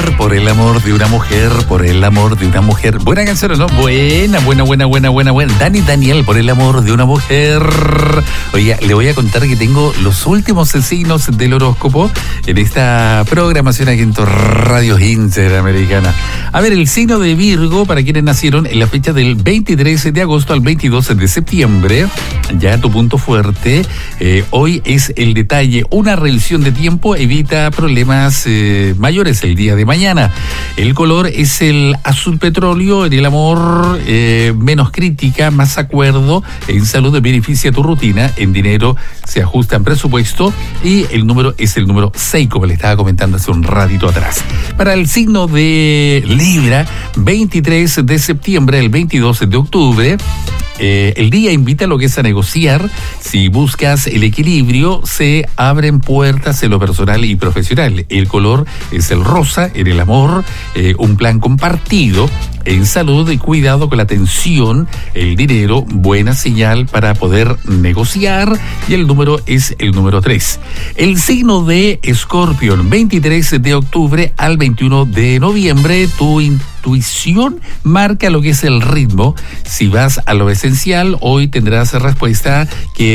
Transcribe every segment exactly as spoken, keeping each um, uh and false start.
por el amor de una mujer, por el amor de una mujer. Buena canción, ¿no? Buena, buena, buena, buena, buena, buena. Dani Daniel, por el amor de una mujer. Oiga, le voy a contar que tengo los últimos signos del horóscopo en esta programación aquí en tu Radio Interamericana. A ver, el signo de Virgo, para quienes nacieron en la fecha del veintitrés de agosto al veintidós de septiembre, ya tu punto fuerte. Eh, hoy es el detalle, una revisión de tiempo evita problemas eh, mayores el día de mañana. El color es el azul petróleo. En el amor, eh, menos crítica, más acuerdo. En salud beneficia tu rutina. En dinero se ajusta en presupuesto. Y el número es el número seis, como le estaba comentando hace un ratito atrás. Para el signo de Libra, veintitrés de septiembre al veintidós de octubre, Eh, el día invita a lo que es a negociar. Si buscas el equilibrio, se abren puertas en lo personal y profesional. El color es el rosa. En el amor, eh, un plan compartido. En salud, cuidado con la tensión. El dinero, buena señal para poder negociar. Y el número es el número tres. El signo de Escorpio, veintitrés de octubre al veintiuno de noviembre, tu intuición marca lo que es el ritmo. Si vas a lo esencial, hoy tendrás respuesta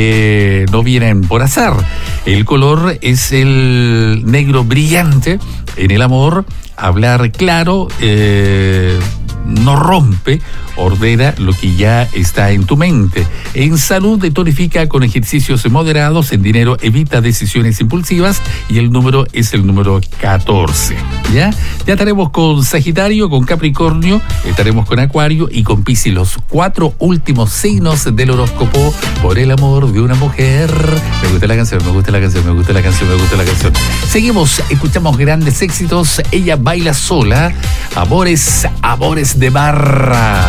que no vienen por azar. El color es el negro brillante. En el amor, hablar claro, eh, no rompe, ordena lo que ya está en tu mente. En salud, te tonifica con ejercicios moderados. En dinero, evita decisiones impulsivas. Y el número es el número catorce. ¿Ya? Ya estaremos con Sagitario, con Capricornio, estaremos con Acuario y con Piscis, los cuatro últimos signos del horóscopo por el amor de una mujer. Me gusta la canción, me gusta la canción, me gusta la canción, me gusta la canción. Seguimos, escuchamos grandes éxitos. Ella baila sola. Amores, amores de barra.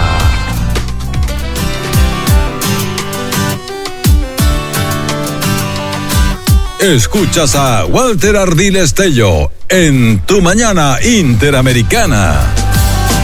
Escuchas a Walter Ardila Estello en Tu Mañana Interamericana.